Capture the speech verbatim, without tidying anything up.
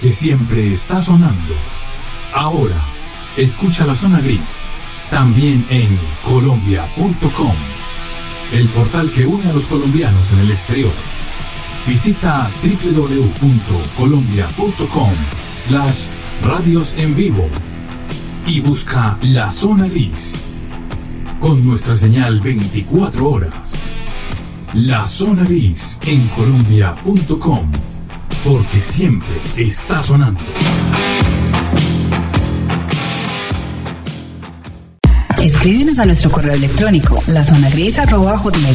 que siempre está sonando. Ahora, escucha La Zona Gris, también en colombia punto com, el portal que une a los colombianos en el exterior. Visita doble u doble u doble u punto colombia punto com slash radios en vivo y busca La Zona Gris, con nuestra señal veinticuatro horas. La Zona Gris en colombia punto com, porque siempre está sonando. Escríbenos a nuestro correo electrónico lazonagris arroba hotmail